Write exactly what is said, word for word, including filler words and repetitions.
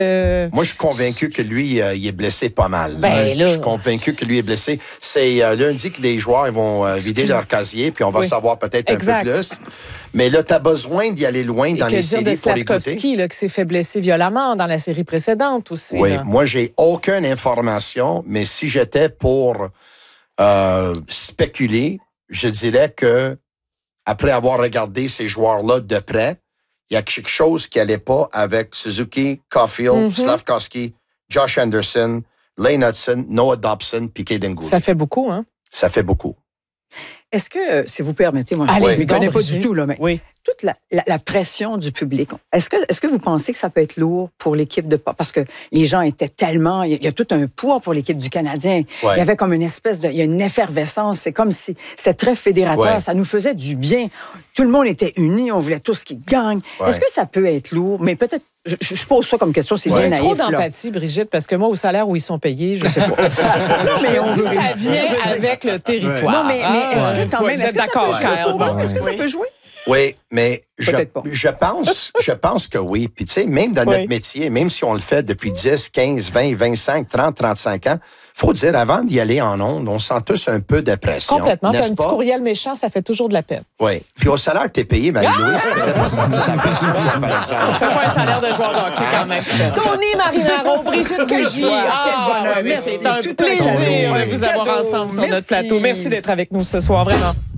Euh... Moi, je suis convaincu que lui, euh, il est blessé pas mal. Ben, là... Je suis convaincu que lui est blessé. C'est euh, lundi que les joueurs ils vont euh, vider leur casier, puis on va oui. savoir peut-être exact. un peu plus. Mais là, tu as besoin d'y aller loin dans Et les que séries dire de pour les goûter. Slavkovski, là, qui s'est fait blesser violemment dans la série précédente aussi. Oui, là. moi, j'ai aucune information, mais si j'étais pour euh, spéculer, je dirais que après avoir regardé ces joueurs-là de près, il y a quelque chose qui n'allait pas avec Suzuki, Caulfield, mm-hmm. Slavkovski, Josh Anderson, Lane Hudson, Noah Dobson, puis Kaden Guhle. Ça fait beaucoup, hein? Ça fait beaucoup. Est-ce que, si vous permettez, moi, Allez, je ne connais pas du tout, là, mais oui. toute la, la, la pression du public, est-ce que, est-ce que vous pensez que ça peut être lourd pour l'équipe de... Parce que les gens étaient tellement... Il y a tout un poids pour l'équipe du Canadien. Ouais. Il y avait comme une espèce de... Il y a une effervescence. C'est comme si... C'était très fédérateur. Ouais. Ça nous faisait du bien. Tout le monde était uni. On voulait tous qu'ils gagnent. Ouais. Est-ce que ça peut être lourd? Mais peut-être... Je, je pose ça comme question, c'est ouais. bien naïf. Trop d'empathie, Brigitte, parce que moi, au salaire où ils sont payés, je sais pas. non, mais on veut ça vient avec le territoire. Non, mais, mais est-ce que quand même... Vous êtes d'accord, Kyle? Est-ce que ça peut jouer? Oui, mais je, je pense je pense que oui. Puis tu sais, même dans oui. notre métier, même si on le fait depuis dix, quinze, vingt, vingt-cinq, trente, trente-cinq ans, faut dire, avant d'y aller en ondes, on sent tous un peu de pression. Complètement. N'est-ce un pas? Petit courriel méchant, ça fait toujours de la peine. Oui. Puis au salaire que t'es payé, Marie-Louise, tu devrais pas sentir la pression, par exemple. On fait pas un salaire de joueur d'hockey quand même. Tony Marinaro, Brigitte Bougie. Ah, quel bonheur. Ouais, c'est un plaisir de vous avoir ensemble sur notre plateau. Merci d'être avec nous ce soir, vraiment.